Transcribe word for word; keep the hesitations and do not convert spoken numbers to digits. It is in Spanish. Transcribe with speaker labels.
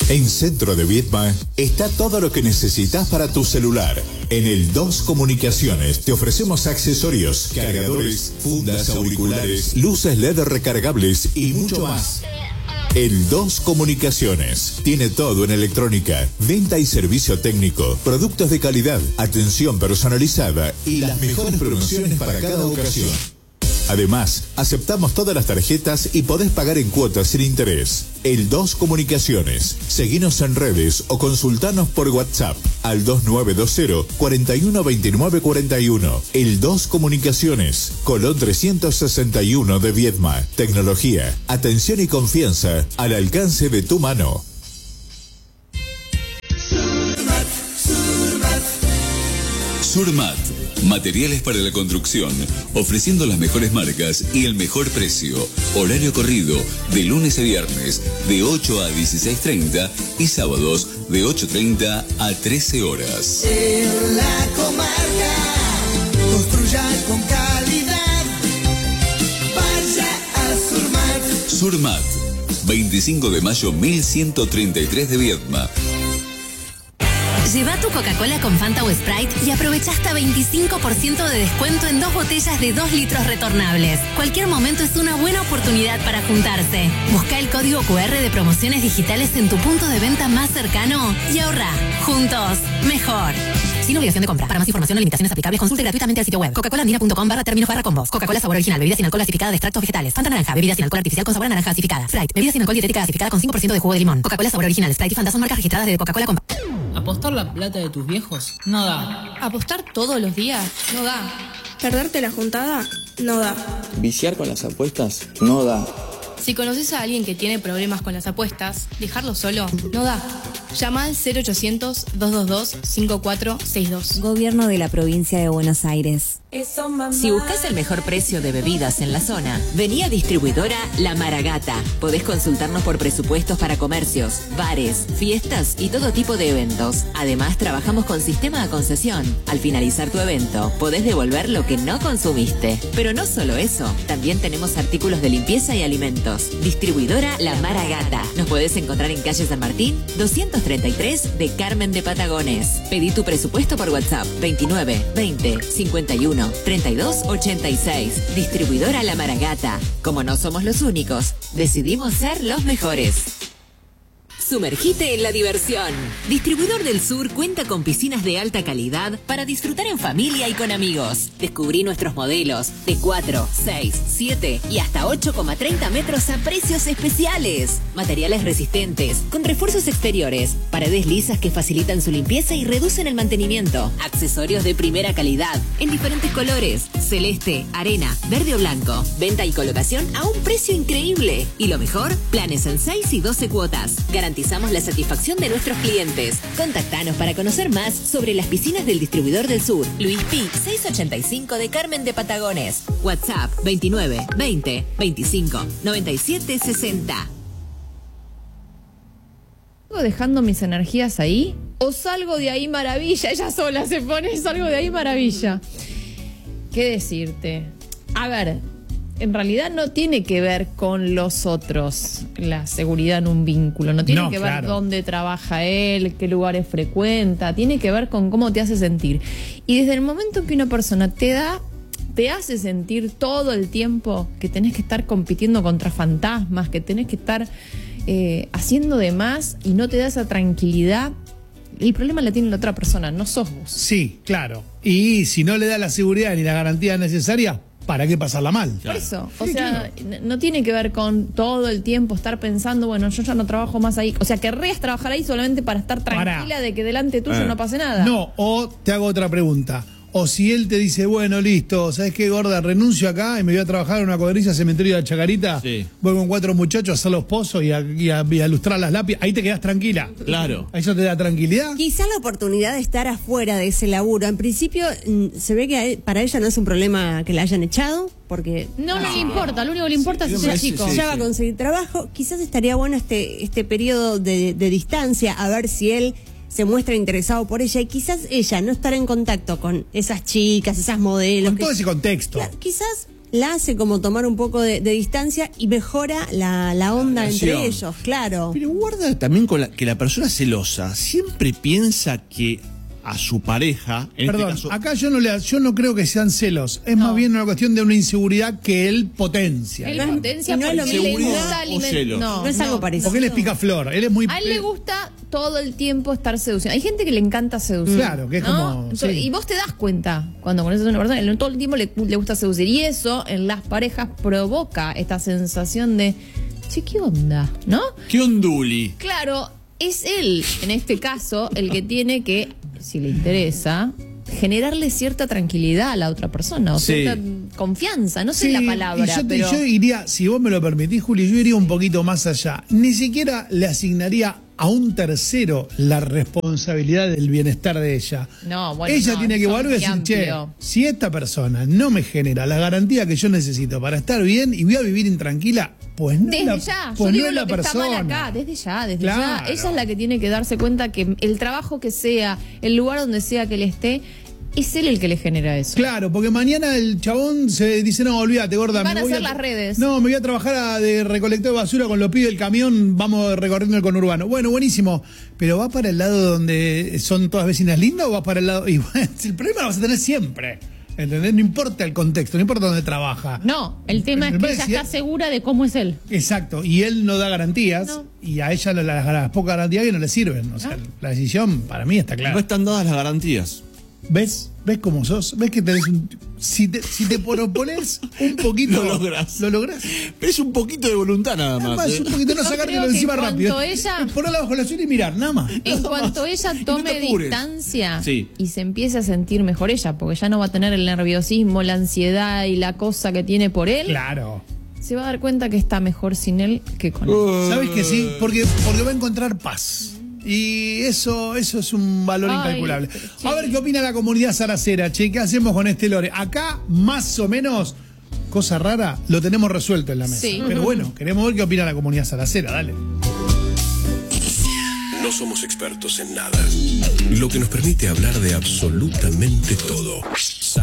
Speaker 1: En Centro de Viedma está todo lo que necesitas para tu celular. En el dos Comunicaciones te ofrecemos accesorios, cargadores, fundas, auriculares, luces L E D recargables y mucho más. El dos Comunicaciones tiene todo en electrónica, venta y servicio técnico, productos de calidad, atención personalizada y las mejores promociones para cada ocasión. Además, aceptamos todas las tarjetas y podés pagar en cuotas sin interés. El dos Comunicaciones. Seguinos en redes o consultanos por WhatsApp al dos nueve dos cero, cuatro uno dos nueve cuatro uno. El dos Comunicaciones. Colón trescientos sesenta y uno de Viedma. Tecnología, atención y confianza al alcance de tu mano.
Speaker 2: Surmat, Surmat.
Speaker 3: Surmat. Materiales para la construcción, ofreciendo las mejores marcas y el mejor precio. Horario corrido, de lunes a viernes, de ocho a dieciséis treinta y sábados de ocho treinta a trece horas.
Speaker 2: En la comarca, construya con calidad. Vaya a Surmat.
Speaker 3: Surmat, veinticinco de mayo mil ciento treinta y tres de Viedma.
Speaker 4: Lleva tu Coca-Cola con Fanta o Sprite y aprovecha hasta veinticinco por ciento de descuento en dos botellas de dos litros retornables. Cualquier momento es una buena oportunidad para juntarse. Busca el código cu erre de promociones digitales en tu punto de venta más cercano y ahorra. Juntos, mejor. Sin obligación de compra. Para más información o limitaciones aplicables, consulte gratuitamente al sitio web coca cola andina punto com barra términos barra combos. Coca-Cola sabor original, bebida sin alcohol gasificada de extractos vegetales. Fanta naranja, bebida sin alcohol artificial con sabor a naranja gasificada. Sprite, bebida sin alcohol dietética gasificada con cinco por ciento de jugo de limón. Coca-Cola sabor original, Sprite y Fanta son marcas registradas de Coca-Cola con...
Speaker 5: ¿Apostar la plata de tus viejos? No da.
Speaker 6: ¿Apostar todos los días? No da.
Speaker 7: ¿Perderte la juntada? No da.
Speaker 8: ¿Viciar con las apuestas? No da.
Speaker 6: Si conoces a alguien que tiene problemas con las apuestas, dejarlo solo no da. Llama al cero ochocientos, dos dos dos, cinco cuatro seis dos.
Speaker 9: Gobierno de la Provincia de Buenos Aires.
Speaker 10: Si buscas el mejor precio de bebidas en la zona, vení a distribuidora La Maragata. Podés consultarnos por presupuestos para comercios, bares, fiestas y todo tipo de eventos. Además, trabajamos con sistema de concesión. Al finalizar tu evento, podés devolver lo que no consumiste. Pero no solo eso, también tenemos artículos de limpieza y alimentos. Distribuidora La Maragata. Nos podés encontrar en calle San Martín, doscientos treinta y tres de Carmen de Patagones. Pedí tu presupuesto por WhatsApp veintinueve, veinte, cincuenta y uno, treinta y dos, ochenta y seis. Distribuidora La Maragata. Como no somos los únicos, decidimos ser los mejores. Sumergite en la diversión. Distribuidor del Sur cuenta con piscinas de alta calidad para disfrutar en familia y con amigos. Descubrí nuestros modelos de cuatro, seis, siete y hasta ocho coma treinta metros a precios especiales. Materiales resistentes, con refuerzos exteriores, paredes lisas que facilitan su limpieza y reducen el mantenimiento. Accesorios de primera calidad, en diferentes colores, celeste, arena, verde o blanco. Venta y colocación a un precio increíble. Y lo mejor, planes en seis y doce cuotas. Garantizamos la satisfacción de nuestros clientes. Contactanos para conocer más sobre las piscinas del Distribuidor del Sur. Luis Pi, seiscientos ochenta y cinco de Carmen de Patagones. WhatsApp veintinueve, veinte, veinticinco, noventa y siete, sesenta.
Speaker 11: ¿Sigo dejando mis energías ahí? ¿O salgo de ahí maravilla? Ella sola se pone, salgo de ahí maravilla. ¿Qué decirte? A ver, en realidad no tiene que ver con los otros la seguridad en un vínculo, no tiene no, que claro. ver dónde trabaja él, qué lugares frecuenta, tiene que ver con cómo te hace sentir. Y desde el momento en que una persona te da, te hace sentir todo el tiempo que tenés que estar compitiendo contra fantasmas, que tenés que estar eh, haciendo de más y no te da esa tranquilidad, el problema la tiene la otra persona, no sos vos.
Speaker 12: Sí, claro. Y si no le da la seguridad ni la garantía necesaria, ¿para qué pasarla mal?
Speaker 11: Por claro. eso, o sí, sea, claro. no tiene que ver con todo el tiempo estar pensando, bueno, yo ya no trabajo más ahí. O sea, querrías trabajar ahí solamente para estar tranquila Pará. de que delante tuyo eh. no pase nada.
Speaker 12: No, o te hago otra pregunta. O si él te dice, bueno, listo, ¿sabes qué, gorda? Renuncio acá y me voy a trabajar en una cuadrilla cementerio de Chacarita. Sí. Voy con cuatro muchachos a hacer los pozos y a, y a, y a lustrar las lápidas. Ahí te quedás tranquila.
Speaker 13: Claro.
Speaker 12: ¿Eso te da tranquilidad?
Speaker 9: Quizá la oportunidad de estar afuera de ese laburo. En principio, se ve que para ella no es un problema que la hayan echado, porque...
Speaker 11: No, no, no le importa. Lo único que le importa sí, es ser chico.
Speaker 9: Sí, ya sí. va a conseguir trabajo. Quizás estaría bueno este, este periodo de, de distancia, a ver si él se muestra interesado por ella y quizás ella no estar en contacto con esas chicas, esas modelos.
Speaker 12: Con
Speaker 9: que,
Speaker 12: todo ese contexto.
Speaker 9: Claro, quizás la hace como tomar un poco de, de distancia y mejora la, la onda
Speaker 13: La
Speaker 9: entre
Speaker 13: relación.
Speaker 9: ellos, claro.
Speaker 13: Pero guarda también con la, que la persona celosa siempre piensa que a su pareja, en
Speaker 12: Perdón,
Speaker 13: este caso,
Speaker 12: acá yo no le, yo no creo que sean celos. Es más bien una cuestión de una inseguridad que él potencia.
Speaker 11: Él
Speaker 12: digamos.
Speaker 11: potencia
Speaker 9: no es
Speaker 11: porque
Speaker 9: lo
Speaker 11: le
Speaker 12: mismo.
Speaker 11: gusta
Speaker 12: ¿Seguridad o
Speaker 11: alimentar.
Speaker 12: celos?
Speaker 11: No,
Speaker 9: No es algo
Speaker 11: no.
Speaker 9: parecido.
Speaker 12: Porque él es picaflor, él es muy...
Speaker 11: A él le gusta todo el tiempo estar seduciendo. Hay gente que le encanta seducir.
Speaker 12: Claro, que es
Speaker 11: ¿no?
Speaker 12: como-
Speaker 11: Entonces,
Speaker 12: sí.
Speaker 11: Y vos te das cuenta cuando conoces a una persona que todo el tiempo le, le gusta seducir. Y eso en las parejas provoca esta sensación de, che, ¿qué onda? ¿No?
Speaker 13: ¿qué onduli?
Speaker 11: Claro, es él, en este caso, el que tiene que, si le interesa, generarle cierta tranquilidad a la otra persona, o
Speaker 12: Sí.
Speaker 11: cierta confianza, no sé
Speaker 12: Sí,
Speaker 11: la palabra,
Speaker 12: y yo, te-
Speaker 11: pero...
Speaker 12: yo iría, si vos me lo permitís, Juli, yo iría un poquito más allá. Ni siquiera le asignaría a un tercero la responsabilidad del bienestar de ella.
Speaker 11: No, bueno,
Speaker 12: ella
Speaker 11: no,
Speaker 12: tiene que
Speaker 11: eso
Speaker 12: evaluar y
Speaker 11: es
Speaker 12: decir,
Speaker 11: muy
Speaker 12: che,
Speaker 11: amplio.
Speaker 12: si esta persona no me genera la garantía que yo necesito para estar bien y voy a vivir intranquila, pues no
Speaker 11: Desde
Speaker 12: es la,
Speaker 11: ya,
Speaker 12: pues
Speaker 11: yo
Speaker 12: no
Speaker 11: digo
Speaker 12: es
Speaker 11: lo
Speaker 12: la
Speaker 11: que está mal
Speaker 12: persona.
Speaker 11: acá, desde ya, desde
Speaker 12: Claro.
Speaker 11: ya. Ella es la que tiene que darse cuenta que el trabajo que sea, el lugar donde sea que él esté, es él el que le genera eso.
Speaker 12: Claro, porque mañana el chabón se dice, no, olvídate, gorda.
Speaker 11: Van
Speaker 12: me
Speaker 11: a
Speaker 12: voy
Speaker 11: hacer las redes.
Speaker 12: No, me voy a trabajar a- de recolector de basura con los pibes del camión, vamos recorriendo el conurbano. Bueno, buenísimo. Pero ¿va para el lado donde son todas vecinas lindas o va para el lado...? Y bueno, el problema lo vas a tener siempre. ¿Entendés? No importa el contexto, no importa dónde trabaja.
Speaker 5: No, el tema es
Speaker 12: Me
Speaker 5: que
Speaker 12: parece-
Speaker 5: ella está segura de cómo es él.
Speaker 12: Exacto, y él no da garantías, y a ella las, las, las pocas garantías que no le sirven. O sea, la decisión para mí está clara.
Speaker 13: No están dadas las garantías.
Speaker 12: ¿Ves? ¿Ves cómo sos? ¿Ves que tenés un... Si te, si te propones un poquito...
Speaker 13: Lo lográs.
Speaker 12: Lo lográs.
Speaker 13: Pero es un poquito de voluntad nada
Speaker 12: Nada
Speaker 13: más.
Speaker 12: más,
Speaker 13: ¿eh?
Speaker 12: un poquito no
Speaker 11: Yo
Speaker 12: sacártelo
Speaker 11: creo
Speaker 12: de
Speaker 11: que
Speaker 12: encima
Speaker 11: en
Speaker 12: rápido.
Speaker 11: cuanto ella-
Speaker 12: Ponerla bajo la suela y mirar, nada más.
Speaker 11: En cuanto ella tome
Speaker 13: te apures.
Speaker 11: distancia
Speaker 13: Sí.
Speaker 11: y se empiece a sentir mejor ella, porque ya no va a tener el nerviosismo, la ansiedad y la cosa que tiene por él,
Speaker 12: Claro.
Speaker 11: se va a dar cuenta que está mejor sin él que con él.
Speaker 12: ¿Sabes que sí? Porque, porque va a encontrar paz. Y eso, eso es un valor
Speaker 11: Ay,
Speaker 12: incalculable.
Speaker 11: pero, che.
Speaker 12: A ver qué opina la comunidad saracera, che. ¿Qué hacemos con este lore? Acá, más o menos, cosa rara, lo tenemos resuelto en la mesa.
Speaker 11: Sí.
Speaker 12: Pero bueno, queremos ver qué opina la comunidad saracera. Dale.
Speaker 14: No somos expertos en nada, lo que nos permite hablar de absolutamente todo.